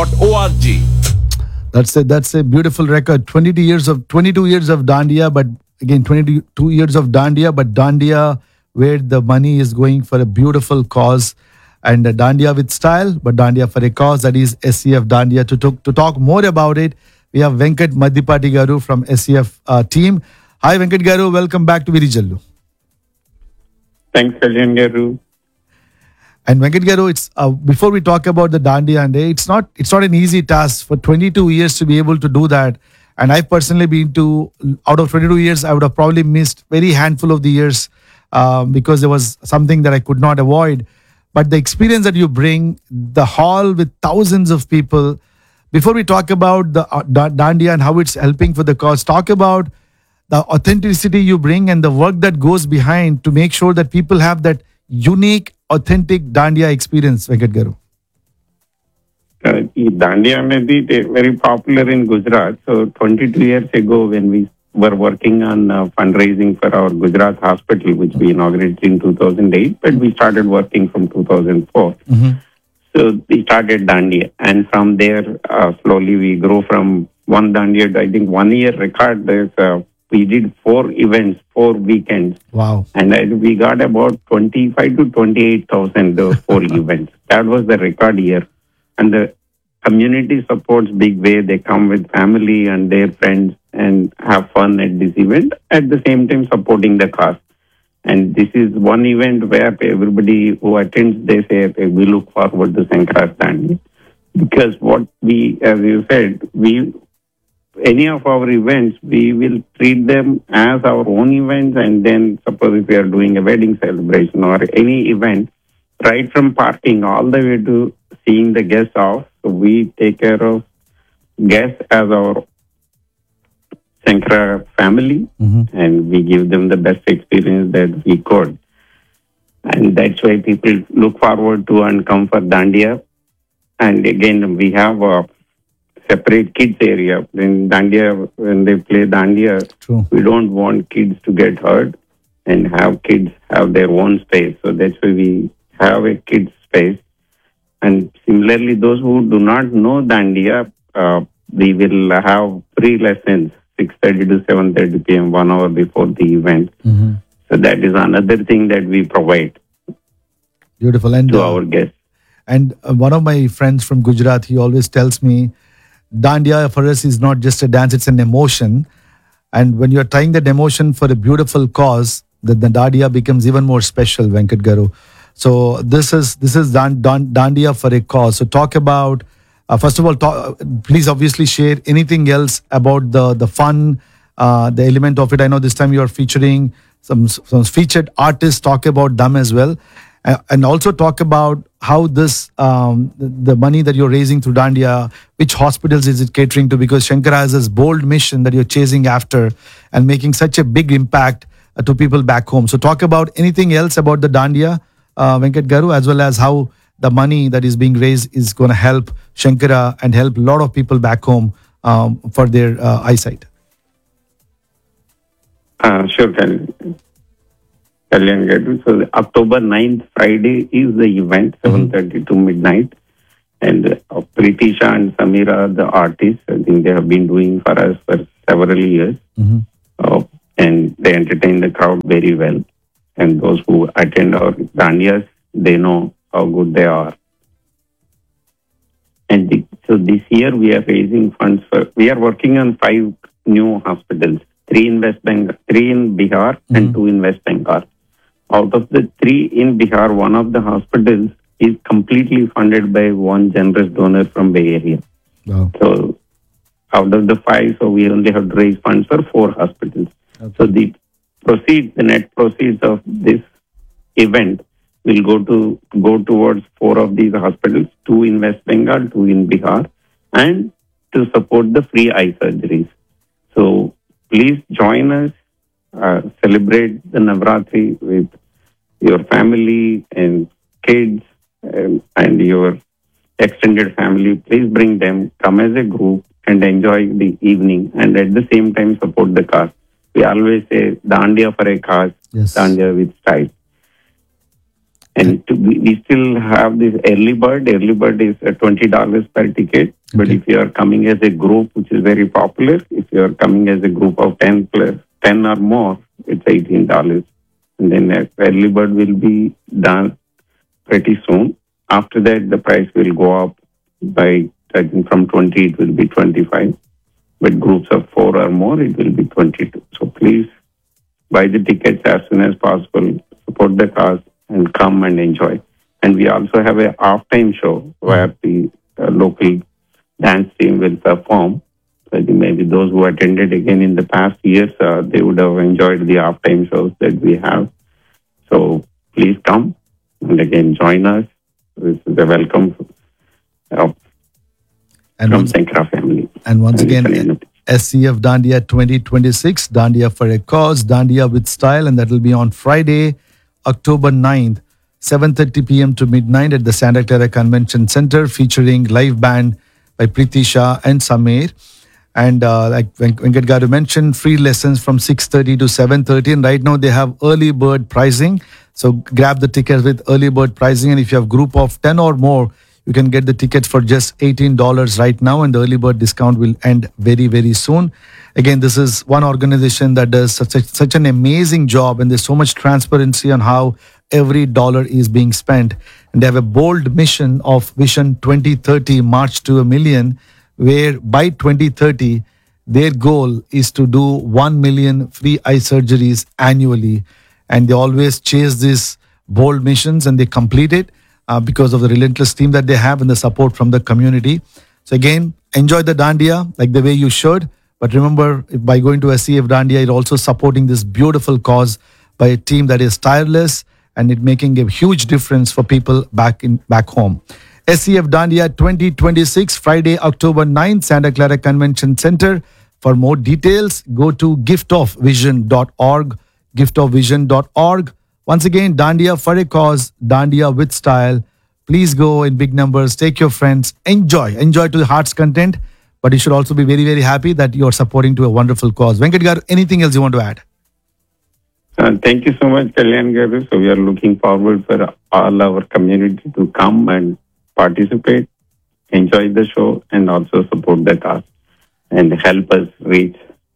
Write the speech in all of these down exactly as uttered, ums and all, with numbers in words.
org. That's a that's a beautiful record. twenty-two years of twenty-two years of Dandiya, but again twenty-two years of Dandiya, but Dandiya where the money is going for a beautiful cause, and uh, Dandiya with style, but Dandiya for a cause. That is S C F Dandiya. To talk to talk more about it, we have Venkat Madhipati Garu from S C F uh, team. Hi Venkat Garu, welcome back to Virijallu. Thanks, Kalyan Garu. And Venkat Garu, it's uh, before we talk about the Dandiya and it's not it's not an easy task for twenty-two years to be able to do that. And I've personally been to out of twenty-two years, I would have probably missed very handful of the years uh, because there was something that I could not avoid. But the experience that you bring, the hall with thousands of people. Before we talk about the uh, Dandiya and how it's helping for the cause, talk about the authenticity you bring and the work that goes behind to make sure that people have that unique, authentic Dandiya experience, Venkat Garu. Uh, Dandiya may be very popular in Gujarat. So twenty-two years ago, when we were working on uh, fundraising for our Gujarat hospital, which we inaugurated in two thousand eight, but we started working from two thousand four. Mm-hmm. So we started Dandiya, and from there, uh, slowly we grow from one Dandiya. I think one year record. There's uh, we did four events, four weekends. Wow. And I, we got about twenty-five to twenty-eight thousand those four events. That was the record year. And the community supports big way. They come with family and their friends and have fun at this event, at the same time supporting the cause. And this is one event where everybody who attends, they say, okay, we look forward to Sankara Dandiya. Because what we, as you said, we any of our events, we will treat them as our own events, and then suppose if we are doing a wedding celebration or any event, right from parking all the way to seeing the guests off, so we take care of guests as our Sankara family, mm-hmm. and we give them the best experience that we could. And that's why people look forward to and come for Dandiya. And again, we have a separate kids area. In Dandiya, when they play Dandiya, True. we don't want kids to get hurt and have kids have their own space. So that's why we have a kids space. And similarly, those who do not know Dandiya, uh, we will have free lessons, six thirty to seven thirty p.m., one hour before the event. Mm-hmm. So that is another thing that we provide Beautiful. And, to uh, our guests. and uh, one of my friends from Gujarat, he always tells me, Dandiya for us is not just a dance, it's an emotion. And when you're trying that emotion for a beautiful cause, the, the Dandiya becomes even more special, Venkat Garu. So this is this is Dan, Dan, Dandiya for a cause. So talk about, uh, first of all, talk, please obviously share anything else about the, the fun, uh, the element of it. I know this time you are featuring some, some featured artists. Talk about them as well. Uh, and also talk about how this, um, the, the money that you're raising through Dandiya, which hospitals is it catering to? Because Shankara has this bold mission that you're chasing after and making such a big impact uh, to people back home. So talk about anything else about the Dandiya, uh, Venkat Garu, as well as how the money that is being raised is going to help Shankara and help a lot of people back home um, for their uh, eyesight. Uh, sure, Kalyan. Kalyan Garu. So October ninth, Friday, is the event, seven thirty mm-hmm. to midnight. And uh, Pritisha and Samira, the artists, I think they have been doing for us for several years. Mm-hmm. Uh, and they entertain the crowd very well. And those who attend our Dandiyas, they know how good they are. And the, so this year we are raising funds for, we are working on five new hospitals, three in West Bengal, three in Bihar mm-hmm. and two in West Bengal. Out of the three in Bihar, one of the hospitals is completely funded by one generous donor from Bay Area. Wow. So out of the five, so we only have to raise funds for four hospitals. Okay. So the proceeds, the net proceeds of this event will go to go towards four of these hospitals, two in West Bengal, two in Bihar, and to support the free eye surgeries. So please join us, uh, celebrate the Navratri with your family and kids um, and your extended family. Please bring them, come as a group and enjoy the evening and at the same time support the cause. We always say Dandiya for a cause, Yes. Dandiya with style. And to, we, we still have this early bird. Early bird is uh, twenty dollars per ticket. But Okay. if you are coming as a group, which is very popular, if you are coming as a group of ten plus, ten or more, it's eighteen dollars. And then uh, early bird will be done pretty soon. After that, the price will go up by, I think from twenty, it will be twenty-five. But groups of four or more, it will be twenty-two. So please buy the tickets as soon as possible, support the cause, and come and enjoy. And we also have a halftime show where the uh, local dance team will perform. So I think maybe those who attended again in the past years, uh, they would have enjoyed the halftime shows that we have. So please come and again join us. This is a welcome uh, And from once, Sankara family. and once And it's an again, invitation. S C F Dandiya twenty twenty-six, Dandiya for a cause, Dandiya with style, and that will be on Friday, October ninth, seven thirty p.m. to midnight at the Santa Clara Convention Center, featuring live band by Preeti Shah and Sameer. And uh, like Ven- Venkat Garu mentioned, free lessons from six thirty to seven thirty. And right now they have early bird pricing. So grab the tickets with early bird pricing. And if you have group of ten or more, you can get the tickets for just eighteen dollars right now. And the early bird discount will end very, very soon. Again, this is one organization that does such, a, such an amazing job. And there's so much transparency on how every dollar is being spent. And they have a bold mission of Vision twenty thirty, March to a Million, where by twenty thirty, their goal is to do one million free eye surgeries annually. And they always chase these bold missions and they complete it uh, because of the relentless team that they have and the support from the community. So again, enjoy the Dandiya like the way you should. But remember, if by going to S C F Dandiya, you're also supporting this beautiful cause by a team that is tireless and it making a huge difference for people back in back home. S C F Dandiya twenty twenty-six, Friday, October ninth, Santa Clara Convention Center. For more details, go to gift of vision dot org, gift of vision dot org. Once again, Dandiya for a cause, Dandiya with style. Please go in big numbers, take your friends, enjoy, enjoy to the heart's content. But you should also be very, very happy that you're supporting to a wonderful cause. Venkat Garu, anything else you want to add? Uh, thank you so much, Kalyan Garu. So we are looking forward for all our community to come and participate, enjoy the show, and also support the cause and help us reach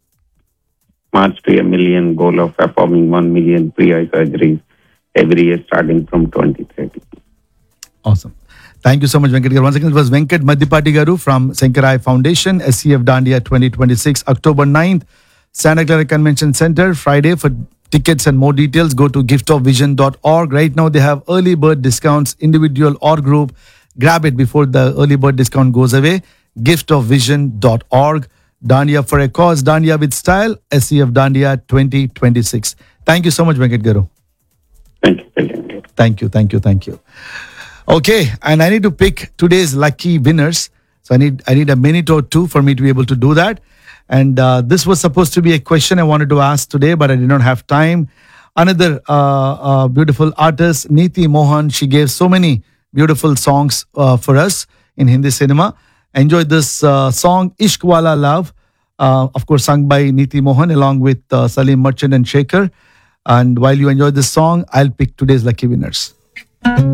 March to a million goal of performing one million free eye surgeries every year starting from twenty thirty. Awesome. Thank you so much, Venkat Garu. Once again, it was Venkat Madhipati Garu from Sankarai Foundation, S C F Dandiya twenty twenty-six, October ninth, Santa Clara Convention Center, Friday. For tickets and more details, go to gift of vision dot org. Right now, they have early bird discounts, individual or group. Grab it before the early bird discount goes away. gift of vision dot org. Dandiya for a cause, Dandiya with style, S C F Dandiya twenty twenty-six. Thank you so much, Venkat Garu. Thank you, Kalyan Garu. Thank you, thank you, thank you. Okay, and I need to pick today's lucky winners. So I need I need a minute or two for me to be able to do that. And uh, this was supposed to be a question I wanted to ask today, but I did not have time. Another uh, uh, beautiful artist, Neeti Mohan, she gave so many beautiful songs uh, for us in Hindi cinema. Enjoy this uh, song, Ishq Wala Love, uh, of course sung by Neeti Mohan along with uh, Salim Merchant and Shaker. And while you enjoy this song, I'll pick today's lucky winners.